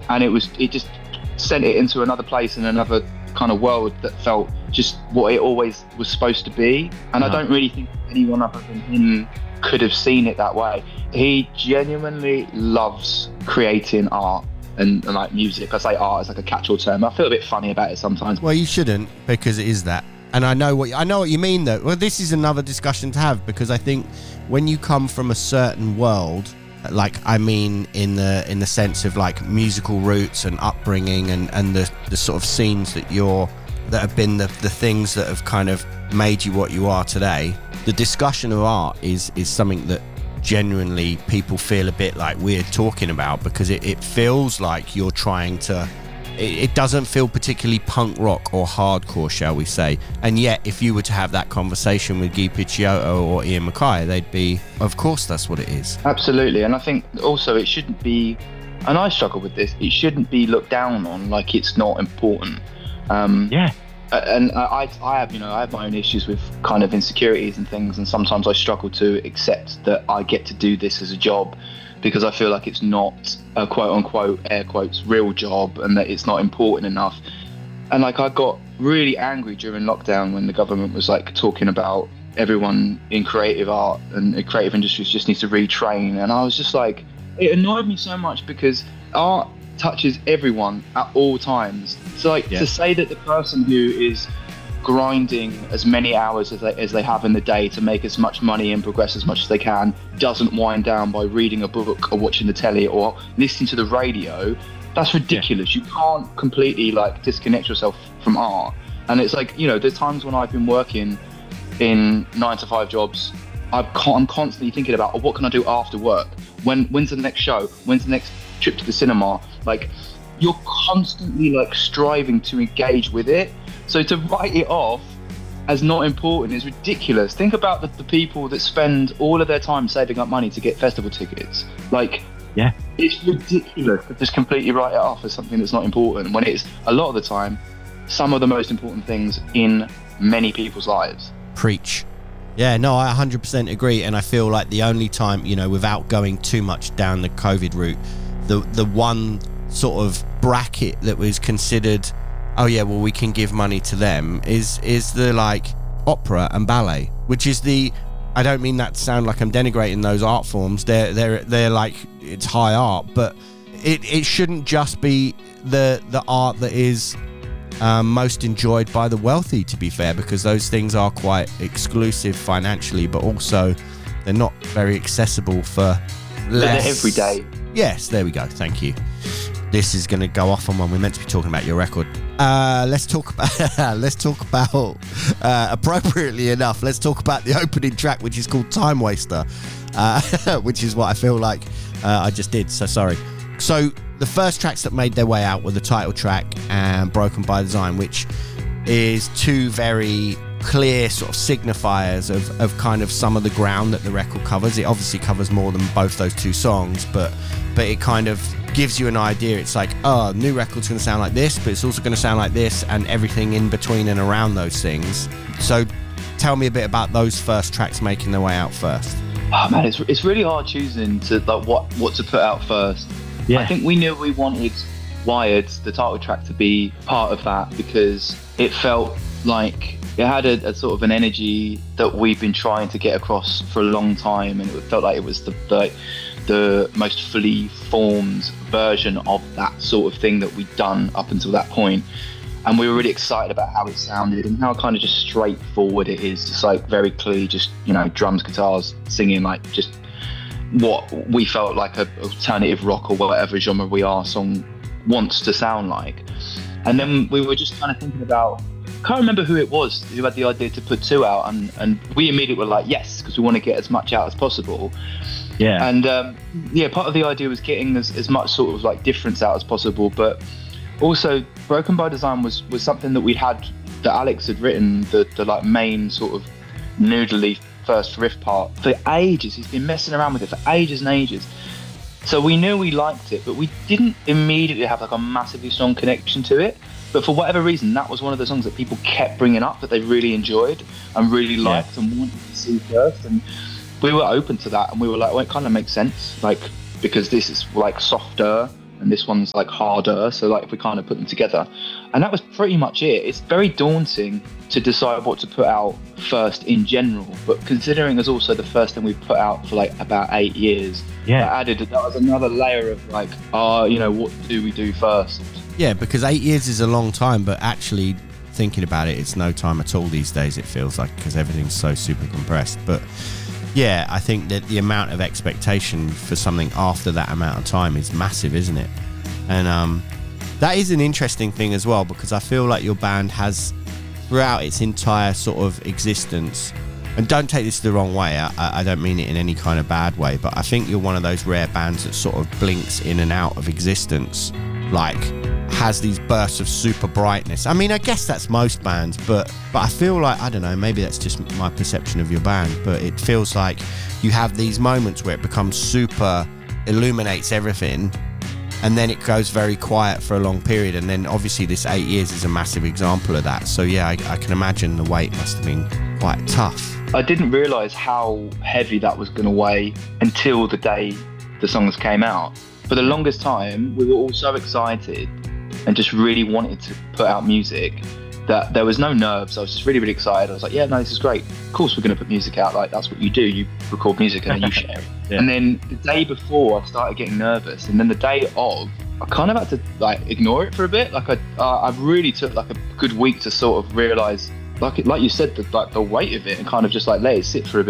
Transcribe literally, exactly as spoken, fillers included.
and it was it just sent it into another place and another kind of world that felt just what it always was supposed to be. And no. I don't really think anyone other than him could have seen it that way. He genuinely loves creating art and, and like music. I say art as like a catch-all term. I feel a bit funny about it sometimes. Well, you shouldn't, because it is that. And I know what I know what you mean, though. Well, this is another discussion to have, because I think when you come from a certain world, like I mean, in the in the sense of like musical roots and upbringing, and, and the the sort of scenes that you're that have been the the things that have kind of made you what you are today. The discussion of art is is something that genuinely people feel a bit like weird talking about, because it, it feels like you're trying to. It doesn't feel particularly punk rock or hardcore, shall we say. And yet, if you were to have that conversation with Guy Picciotto or Ian MacKaye, they'd be, of course, that's what it is. Absolutely. And I think also it shouldn't be, and I struggle with this, it shouldn't be looked down on like it's not important. Um, yeah. And I, I have, you know, I have my own issues with kind of insecurities and things. And sometimes I struggle to accept that I get to do this as a job, because I feel like it's not a quote-unquote, air quotes, real job, and that it's not important enough. And like I got really angry during lockdown when the government was like talking about everyone in creative art and creative industries just needs to retrain. And I was just like, it annoyed me so much, because art touches everyone at all times. So like yeah. to say that the person who is grinding as many hours as they, as they have in the day to make as much money and progress as much as they can doesn't wind down by reading a book or watching the telly or listening to the radio, that's ridiculous. Yeah. You can't completely like disconnect yourself from art. And it's like, you know, there's times when I've been working in nine to five jobs, I've con- I'm constantly thinking about, oh, what can I do after work? When when's the next show? When's the next trip to the cinema? Like, you're constantly like striving to engage with it. So to write it off as not important is ridiculous. Think about the, the people that spend all of their time saving up money to get festival tickets. Like, yeah, it's ridiculous to just completely write it off as something that's not important, when it's a lot of the time some of the most important things in many people's lives. Preach. Yeah, no, I one hundred percent agree. And I feel like the only time, you know, without going too much down the COVID route, the the one sort of bracket that was considered, oh yeah, well we can give money to them, is is the like opera and ballet, which is the, I don't mean that to sound like I'm denigrating those art forms. They're they're they're like, it's high art, but it, it shouldn't just be the the art that is um, most enjoyed by the wealthy, to be fair, because those things are quite exclusive financially, but also they're not very accessible for less. They're every day. Yes, there we go. Thank you. This is going to go off on when we're meant to be talking about your record. Uh, let's talk about, let's talk about, uh, appropriately enough, let's talk about the opening track, which is called Time Waster, uh, which is what I feel like uh, I just did, so sorry. So the first tracks that made their way out were the title track and Broken by Design, which is two very clear sort of signifiers of, of kind of some of the ground that the record covers. It obviously covers more than both those two songs, but but it kind of gives you an idea. It's like, oh, new record's going to sound like this, but it's also going to sound like this, and everything in between and around those things. So tell me a bit about those first tracks making their way out first. Oh man, it's it's really hard choosing to like what what to put out first. Yeah. I think we knew we wanted Wired, the title track, to be part of that, because it felt like it had a, a sort of an energy that we've been trying to get across for a long time, and it felt like it was the the, the most fully formed version of that sort of thing that we'd done up until that point. And we were really excited about how it sounded and how kind of just straightforward it is, just like very clearly just, you know, drums, guitars, singing, like just what we felt like a alternative rock or whatever genre we are song wants to sound like. And then we were just kind of thinking about, I can't remember who it was who had the idea to put two out, and, and we immediately were like, yes, because we want to get as much out as possible. Yeah. And um, yeah, part of the idea was getting as, as much sort of like difference out as possible, but also Broken by Design was, was something that we had, that Alex had written, the, the like main sort of noodly first riff part for ages. He's been messing around with it for ages and ages. So we knew we liked it, but we didn't immediately have like a massively strong connection to it. But for whatever reason, that was one of the songs that people kept bringing up that they really enjoyed and really liked, yeah, and wanted to see first. And we were open to that, and we were like, well, it kind of makes sense, like, because this is like softer and this one's like harder. So like if we kind of put them together, and that was pretty much it. It's very daunting to decide what to put out first in general, but considering it's also the first thing we've put out for like about eight years, Yeah. that added that was another layer of like, uh, you know, what do we do first? Yeah, because eight years is a long time, but actually thinking about it, it's no time at all these days, it feels like, because everything's so super compressed. But yeah, I think that the amount of expectation for something after that amount of time is massive, isn't it? And um, that is an interesting thing as well, because I feel like your band has, throughout its entire sort of existence, and don't take this the wrong way, I, I don't mean it in any kind of bad way, but I think you're one of those rare bands that sort of blinks in and out of existence, like has these bursts of super brightness. I mean, I guess that's most bands, but but I feel like, I don't know, maybe that's just my perception of your band, but it feels like you have these moments where it becomes super, illuminates everything, and then it goes very quiet for a long period, and then obviously this eight years is a massive example of that. So yeah, I, I can imagine the weight must have been quite tough. I didn't realise how heavy that was going to weigh until the day the songs came out. For the longest time, we were all so excited and just really wanted to put out music that there was no nerves. I was just really, really excited. I was like, yeah, no, this is great. Of course we're going to put music out. Like, that's what you do. You record music and then you share it. Yeah. And then the day before, I started getting nervous. And then the day of, I kind of had to like ignore it for a bit. Like I, uh, I really took like a good week to sort of realise, like like you said, the, like the weight of it, and kind of just like let it sit for a bit.